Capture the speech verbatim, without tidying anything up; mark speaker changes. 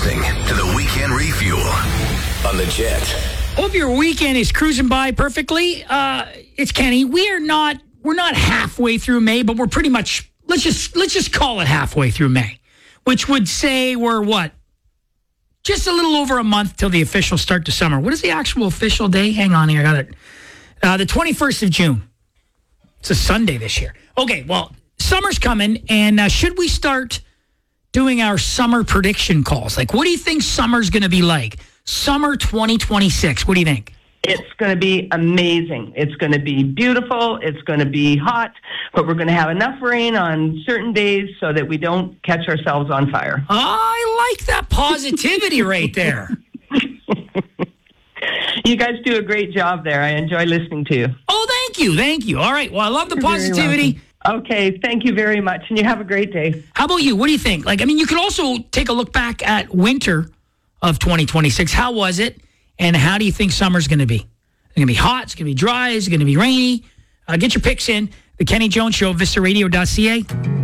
Speaker 1: listening to the Weekend Refuel on the Jet.
Speaker 2: Hope your weekend is cruising by perfectly. Uh, it's Kenny. We are not. We're not halfway through May, but we're pretty much. Let's just let's just call it halfway through May, which would say we're what? Just a little over a month till the official start to summer. What is the actual official day? Hang on here. I got it. Uh, the twenty-first of June. It's a Sunday this year. Okay, well, summer's coming, and uh, should we start doing our summer prediction calls? Like, what do you think summer's going to be like? Summer twenty twenty-six. What do you think?
Speaker 3: It's going to be amazing. It's going to be beautiful. It's going to be hot, but we're going to have enough rain on certain days so that we don't catch ourselves on fire.
Speaker 2: I like that positivity right there.
Speaker 3: You guys do a great job there. I enjoy listening to you.
Speaker 2: Oh, thank you. Thank you. All right. Well, I love the
Speaker 3: You're very
Speaker 2: positivity.
Speaker 3: welcome. Okay. Thank you very much. And you have a great day.
Speaker 2: How about you? What do you think? Like, I mean, you could also take a look back at winter of twenty twenty-six. How was it? And how do you think summer's going to be? It's going to be hot. It's going to be dry. It's going to be rainy. Uh, get your picks in. The Kenny Jones Show, Vista Radio dot C A.